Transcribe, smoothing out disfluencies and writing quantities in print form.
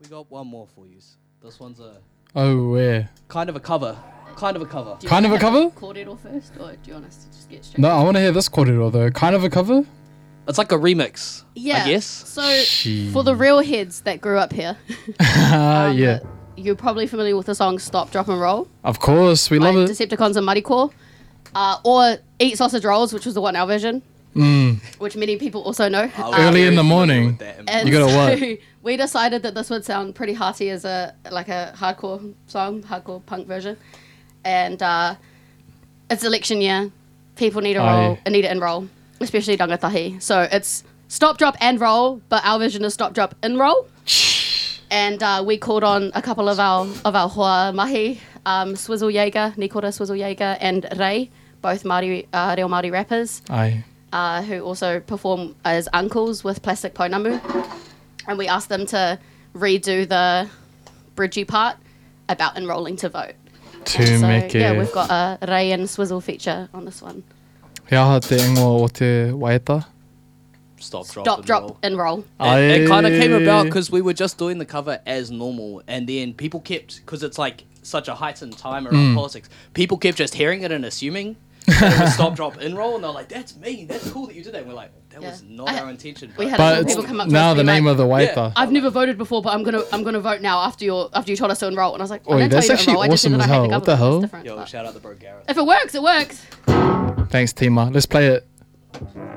We got one more for you. This one's a Oh, where? kind of a cover. Kind of a cover. Do you Kind wanna of a have cover? Cordial first, or do you want us to just get straight? No, I want to hear this corridor though. Kind of a cover? It's like a remix. Yeah. I guess. So She- for the real heads that grew up here, Yeah. you're probably familiar with the song "Stop, Drop and Roll" Of course, we by love it. Decepticons and Muddycore, or "Eat Sausage Rolls," which was the 1 hour version, which many people also know. I was Early in very the familiar morning. with that. And You gotta what? so we decided that this would sound pretty hearty as a hardcore song, hardcore punk version, and it's election year. People need to roll, need to enroll, especially rangatahi. So it's stop, drop, and roll, but our version is stop, drop, enroll. And we called on a couple of our hoa mahi, Swizzle Jaeger, Nikora Swizzle Jaeger, and Ray, both Māori, reo Māori rappers, Aye. who also perform as uncles with Plastic Pounamu. And we asked them to redo the bridgey part about enrolling to vote. To So, make yeah, it. we've got a Ray and Swizzle feature on this one. He aha te ingoa o te waeta. Stop, drop, Stop, and drop, roll. and roll. It kind of came about Aye. because we were just doing the cover as normal, and then people kept, because it's like such a heightened time around politics, people kept just hearing it and assuming that it was stop, drop, in roll, and they're like, "That's me. That's cool that you did that." And we're like, "That was Yeah. not our intention." We had But people it's come up to now us the and be name like, of the waeta. Yeah. I've never voted before, but I'm gonna vote now after you told us to enroll. And I was like, I Oi, didn't tell that's you to actually enroll. I just said awesome that as I hate hell. the What the government. hell? It's different, Yo, but shout out the bro Gareth. if it works, it works. Thanks, Tima. Let's play it.